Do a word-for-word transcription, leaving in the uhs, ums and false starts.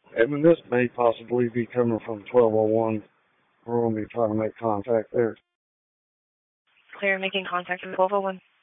And this may possibly be coming from twelve oh one. We're going to be trying to make contact there. Clear making contact from twelve oh one.